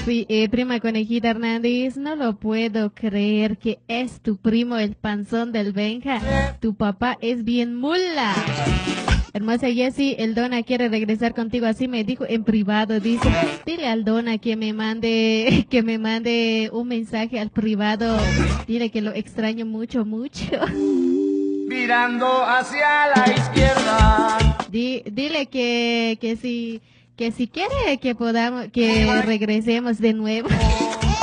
Prima Conejita Hernández, no lo puedo creer que es tu primo el panzón del Benja. Tu papá es bien mula. Hermosa Jessie, el Dona quiere regresar contigo, así me dijo en privado, dice, dile al Dona que me mande un mensaje al privado, dile que lo extraño mucho, mucho. Mirando hacia la izquierda. Dile que si quiere que regresemos de nuevo.